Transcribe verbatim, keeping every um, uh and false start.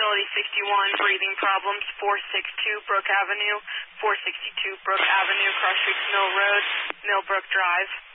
Facility sixty-one, breathing problems, four sixty-two Brook Avenue, four sixty-two Brook Avenue, Cross Creeks Mill Road, Millbrook Drive.